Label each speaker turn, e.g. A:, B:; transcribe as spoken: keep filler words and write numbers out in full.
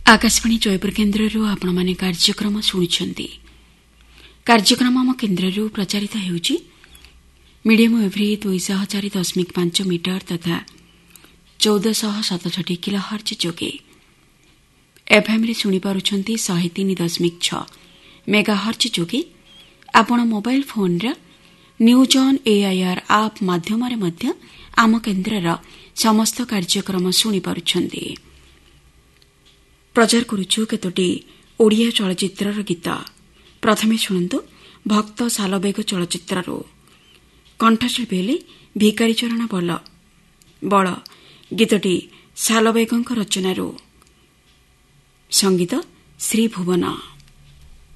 A: आकाशवाणी जयपुर केन्द्रରୁ ଆପଣମାନେ କାର୍ଯ୍ୟକ୍ରମ ଶୁଣୁଛନ୍ତି। କାର୍ଯ୍ୟକ୍ରମ ଆମ କେନ୍ଦ୍ରରୁ ପ୍ରଚାରିତ ହେଉଛି ମିଡିୟମ ଏଭ୍ରି ଦୁଇଶହ ଚାରି ଦଶମିକ ପାଞ୍ଚ ମିଟର ତଥା ଚଉଦଶହ ସତଷଠି କିଲୋ ହର୍ଜ ଯୋଗେ। ଏଫ୍ଏମ୍ରେ ଶୁଣିପାରୁଛନ୍ତି ଶହେ ତିନି ଦଶମିକ ଛଅ ମେଗା ହର୍ଜ ଯୋଗେ। ଆପଣ ମୋବାଇଲ ଫୋନ୍ର ନ୍ୟୁଜ୍ ଅନ୍ ଏଆଇଆର୍ ଆପ୍ ମାଧ୍ୟମରେ ମଧ୍ୟ ଆମ କେନ୍ଦ୍ରର ସମସ୍ତ କାର୍ଯ୍ୟକ୍ରମ ଶୁଣିପାରୁଛନ୍ତି। ପ୍ରଚାର କରୁଛୁ କେତୋଟି ଓଡ଼ିଆ ଚଳଚ୍ଚିତ୍ରର ଗୀତ। ପ୍ରଥମେ ଶୁଣନ୍ତୁ ଭକ୍ତ ସାଲବେଗ ଚଳଚ୍ଚିତ୍ରରୁ କଣ୍ଠଶିଳ୍ପୀ ହେଲେ ଭିକାରୀ ଚରଣ ବଳ ବଳ ଗୀତଟି ସାଲବେଗଙ୍କ ରଚନାରୁ, ସଙ୍ଗୀତ ଶ୍ରୀ ଭୁବନ।